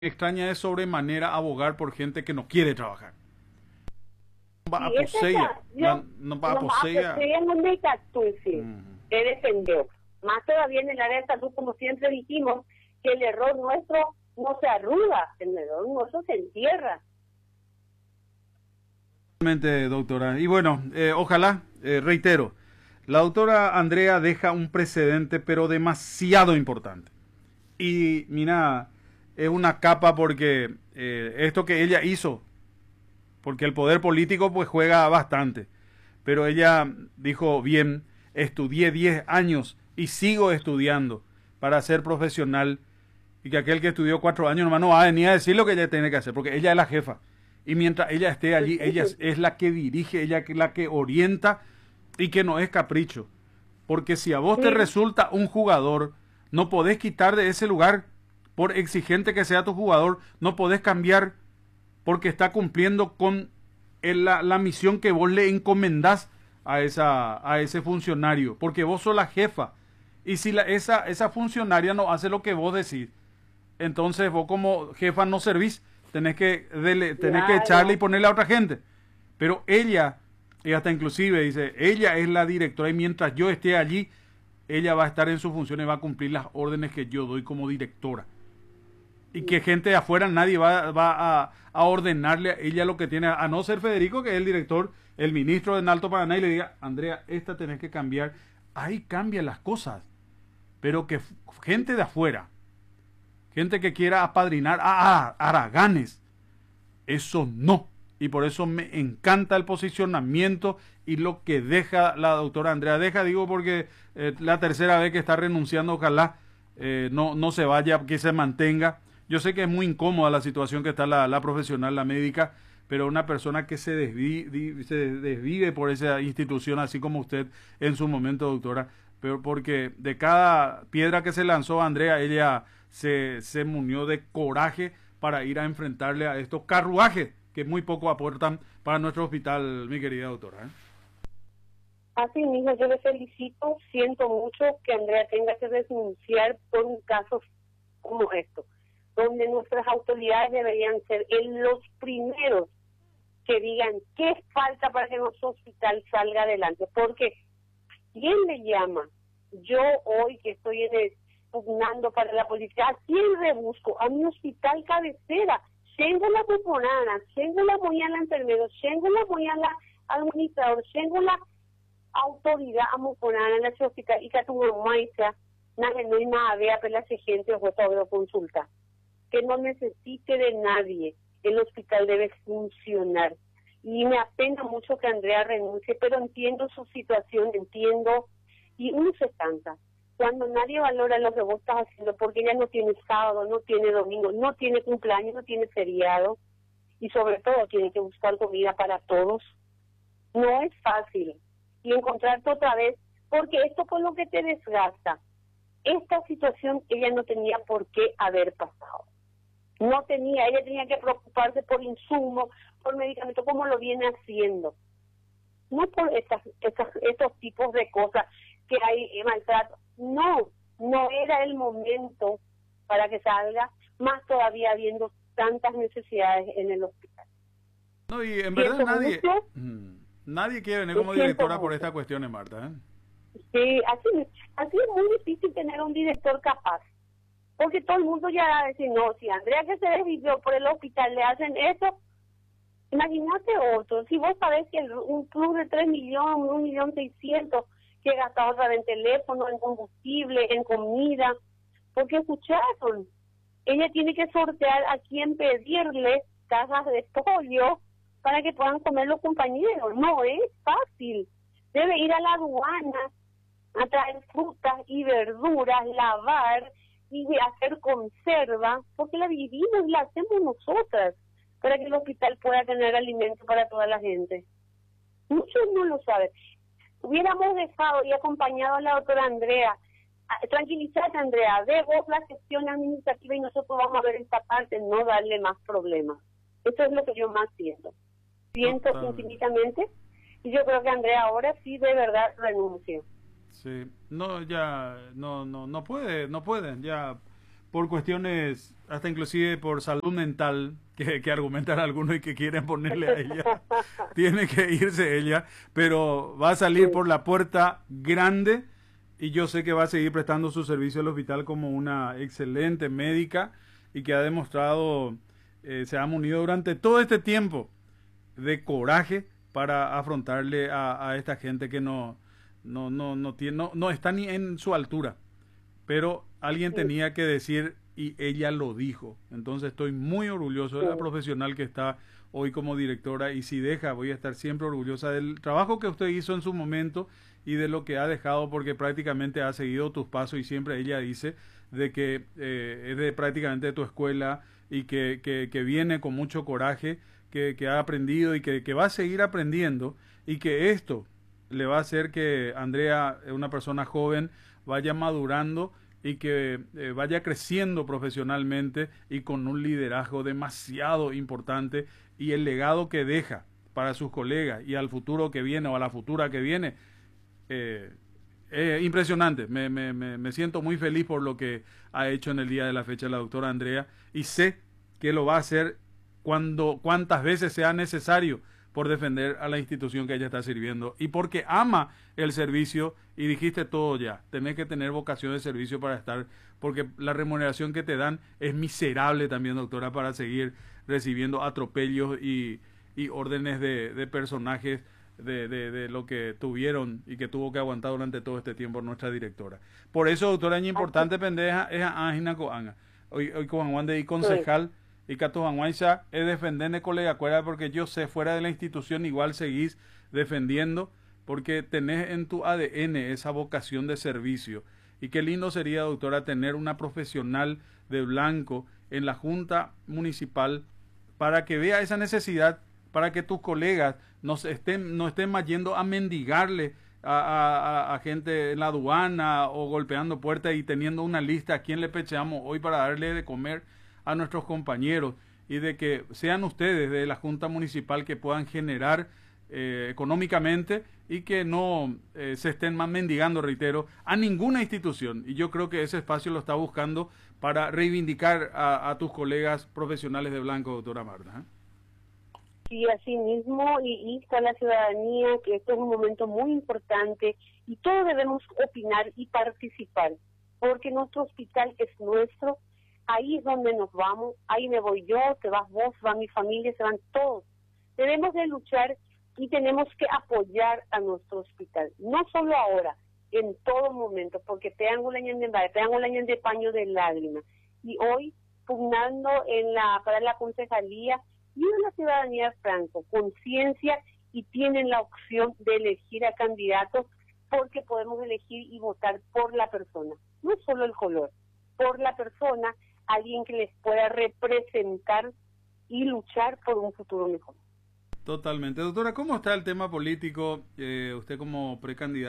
extraña es sobremanera abogar por gente que no quiere trabajar. No va a Y esa poseer, yo no va a no poseer. no me captuce, te defendió. Más todavía en el área de salud, como siempre dijimos, que el error nuestro no se arruga, el error nuestro se entierra. Realmente, doctora. Y bueno, ojalá, reitero, la doctora Andrea deja un precedente, pero demasiado importante. Y mira, es una capa porque esto que ella hizo, porque el poder político pues juega bastante, pero ella dijo bien, estudié 10 años y sigo estudiando para ser profesional, y que aquel que estudió 4 años nomás no va a venir a decir lo que ella tiene que hacer, porque ella es la jefa. Y mientras ella esté allí, ella es la que dirige, ella es la que orienta y que no es capricho. Porque si a vos te Sí, resulta un jugador, no podés quitar de ese lugar, por exigente que sea tu jugador, no podés cambiar porque está cumpliendo con la misión que vos le encomendás a ese funcionario, porque vos sos la jefa. Y si esa funcionaria no hace lo que vos decís, entonces vos como jefa no servís, tenés que echarle y claro. ponerle a otra gente. Pero ella, y hasta inclusive dice, ella es la directora y mientras yo esté allí, ella va a estar en su función y va a cumplir las órdenes que yo doy como directora. Y que gente de afuera, nadie va a ordenarle a ella lo que tiene, a no ser Federico, que es el director, el ministro de Alto Paraná, y le diga, Andrea, esta tenés que cambiar. Ahí cambian las cosas. Pero que gente de afuera, gente que quiera apadrinar a haraganes, eso no. Y por eso me encanta el posicionamiento y lo que deja la doctora Andrea. Deja, digo, porque la tercera vez que está renunciando, ojalá no se vaya, que se mantenga. Yo sé que es muy incómoda la situación que está la profesional, la médica, pero una persona que se desvive por esa institución, así como usted en su momento, doctora, pero porque de cada piedra que se lanzó Andrea, ella se munió de coraje para ir a enfrentarle a estos carruajes que muy poco aportan para nuestro hospital, mi querida doctora. Así mismo, yo le felicito, siento mucho que Andrea tenga que denunciar por un caso como esto, donde nuestras autoridades deberían ser los primeros que digan qué falta para que nuestro hospital salga adelante, porque ¿quién le llama? Yo hoy que estoy pugnando para la policía, ¿a quién rebusco? A mi hospital cabecera. Tengo la puponana, tengo la moñala enfermero, tengo la moñala administrador, tengo la autoridad a moponana en la hospital y que tu mamá dice, nada, no hay nada, vea, pela gente o todo consulta. Que no necesite de nadie, el hospital debe funcionar. Y me apena mucho que Andrea renuncie, pero entiendo su situación, entiendo, y uno se cansa. Cuando nadie valora lo que vos estás haciendo, porque ella no tiene sábado, no tiene domingo, no tiene cumpleaños, no tiene feriado, y sobre todo tiene que buscar comida para todos. No es fácil. Y encontrarte otra vez, porque esto fue lo que te desgasta. Esta situación ella no tenía por qué haber pasado. No tenía, ella tenía que preocuparse por insumos, por medicamentos, como lo viene haciendo. No por estos tipos de cosas que hay maltrato. No era el momento para que salga, más todavía habiendo tantas necesidades en el hospital. No, y en verdad Siento mucho, nadie quiere venir lo como siento directora por mucho. estas cuestiones, Marta. Sí, así es muy difícil tener un director capaz. Porque todo el mundo ya va a decir, no, si Andrea que se desvivió por el hospital le hacen eso, imagínate otro. Si vos sabés que un club de 3 millones, 1.600.000 que gasta otra vez en teléfono, en combustible, en comida, porque escucharon, ella tiene que sortear a quién pedirle cajas de pollo para que puedan comer los compañeros. No es fácil. Debe ir a la aduana a traer frutas y verduras, lavar y hacer conserva, porque la vivimos y la hacemos nosotras, para que el hospital pueda tener alimento para toda la gente. Muchos no lo saben. Hubiéramos dejado y acompañado a la doctora Andrea, tranquilízate Andrea, de vos la gestión administrativa y nosotros vamos a ver esta parte, no darle más problemas. Eso es lo que yo más siento infinitamente, y yo creo que Andrea ahora sí de verdad renunció. Sí, no, ya, no pueden, ya, por cuestiones, hasta inclusive por salud mental, que argumentan algunos y que quieren ponerle a ella, tiene que irse ella, pero va a salir por la puerta grande y yo sé que va a seguir prestando su servicio al hospital como una excelente médica y que ha demostrado, se ha munido durante todo este tiempo de coraje para afrontarle a esta gente que no está ni en su altura. Pero alguien tenía que decir y ella lo dijo. Entonces estoy muy orgulloso de la profesional que está hoy como directora y si deja, voy a estar siempre orgullosa del trabajo que usted hizo en su momento y de lo que ha dejado porque prácticamente ha seguido tus pasos y siempre ella dice de que es de prácticamente de tu escuela y que viene con mucho coraje, que ha aprendido y que va a seguir aprendiendo y que esto le va a hacer que Andrea, una persona joven, vaya madurando y que vaya creciendo profesionalmente y con un liderazgo demasiado importante y el legado que deja para sus colegas y al futuro que viene o a la futura que viene, impresionante. Me siento muy feliz por lo que ha hecho en el día de la fecha la doctora Andrea y sé que lo va a hacer cuantas veces sea necesario por defender a la institución que ella está sirviendo y porque ama el servicio y dijiste todo ya, tenés que tener vocación de servicio para estar, porque la remuneración que te dan es miserable también, doctora, para seguir recibiendo atropellos y órdenes de personajes de lo que tuvieron y que tuvo que aguantar durante todo este tiempo nuestra directora. Por eso, doctora, es importante pendeja es a Ángina Coanga, hoy con y concejal. Y Cato Banguaiza es defender de colega cuerda porque yo sé, fuera de la institución igual seguís defendiendo porque tenés en tu ADN esa vocación de servicio. Y qué lindo sería, doctora, tener una profesional de blanco en la Junta Municipal para que vea esa necesidad, para que tus colegas no estén más yendo a mendigarle a gente en la aduana o golpeando puertas y teniendo una lista a quién le pecheamos hoy para darle de comer a nuestros compañeros y de que sean ustedes de la Junta Municipal que puedan generar económicamente y que no se estén más mendigando, reitero, a ninguna institución. Y yo creo que ese espacio lo está buscando para reivindicar a tus colegas profesionales de blanco, doctora Marta. Sí, así mismo, y insta a la ciudadanía que esto es un momento muy importante y todos debemos opinar y participar, porque nuestro hospital es nuestro. Ahí es donde nos vamos, ahí me voy yo, te vas vos, va mi familia, se van todos. Debemos de luchar y tenemos que apoyar a nuestro hospital, no solo ahora, en todo momento, porque tengo un año de paño de lágrimas. Y hoy, pugnando para la concejalía y una ciudadanía franco, conciencia y tienen la opción de elegir a candidatos porque podemos elegir y votar por la persona, no solo el color, por la persona, alguien que les pueda representar y luchar por un futuro mejor. Totalmente. Doctora, ¿cómo está el tema político? Usted como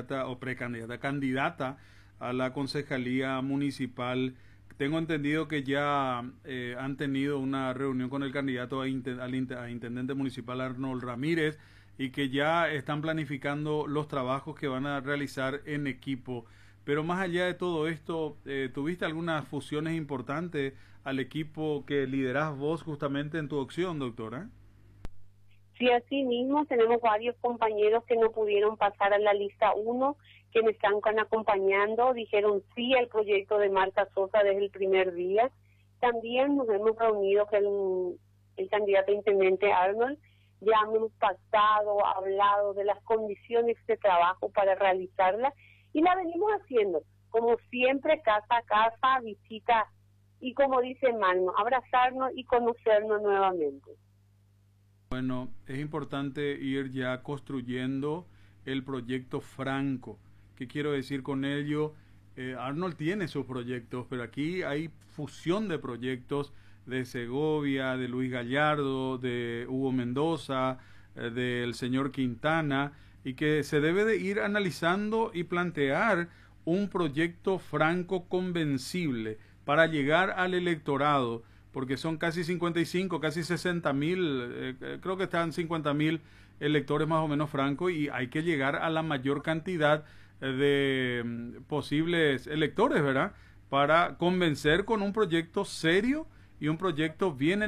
candidata a la concejalía municipal, tengo entendido que ya han tenido una reunión con el candidato a intendente municipal Arnold Ramírez y que ya están planificando los trabajos que van a realizar en equipo. Pero más allá de todo esto, ¿tuviste algunas fusiones importantes al equipo que liderás vos justamente en tu opción, doctora? Sí, así mismo tenemos varios compañeros que no pudieron pasar a la lista 1, que me están acompañando, dijeron sí al proyecto de Marta Sosa desde el primer día. También nos hemos reunido con el candidato a intendente Arnold, ya hemos pactado, hablado de las condiciones de trabajo para realizarla, y la venimos haciendo, como siempre, casa a casa, visita, y como dice Magno, abrazarnos y conocernos nuevamente. Bueno, es importante ir ya construyendo el proyecto franco. ¿Qué quiero decir con ello? Arnold tiene sus proyectos, pero aquí hay fusión de proyectos de Segovia, de Luis Gallardo, de Hugo Mendoza, del señor Quintana, y que se debe de ir analizando y plantear un proyecto franco convencible para llegar al electorado, porque son casi 55, casi 60.000, creo que están 50.000 electores más o menos francos y hay que llegar a la mayor cantidad de posibles electores, ¿verdad? para convencer con un proyecto serio y un proyecto bien